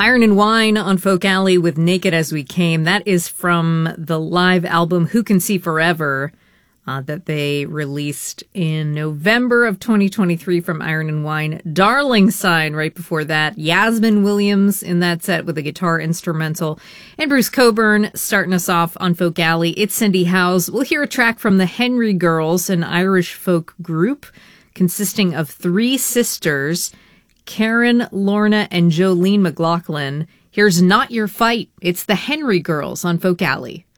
Iron and Wine on Folk Alley with Naked As We Came. That is from the live album Who Can See Forever that they released in November of 2023 from Iron and Wine. Darling Sign right before that. Yasmin Williams in that set with a guitar instrumental. And Bruce Cockburn starting us off on Folk Alley. It's Cindy Howes. We'll hear a track from the Henry Girls, an Irish folk group consisting of three sisters, Karen, Lorna, and Jolene McLaughlin. Here's Not Your Fight. It's the Henry Girls on Folk Alley.